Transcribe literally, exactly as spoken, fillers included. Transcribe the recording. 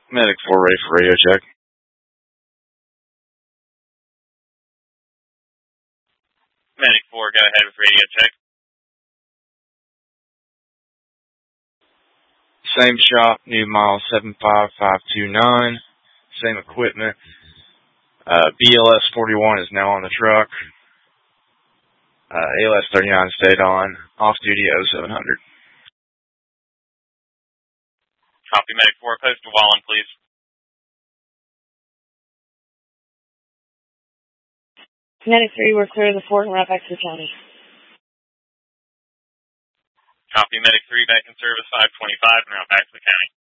Medic four ready for radio check. Medic four, go ahead with radio check. Same shop, new mile seven five five two nine. Same equipment. Uh, B L S forty-one is now on the truck. Uh, A L S thirty-nine stayed on. Off duty oh seven hundred. Copy, Medic four. Post to Wallen, please. Medic three, we're clear of the fort and right back to the county. Copy, Medic three, back in service five twenty-five, now back to the county.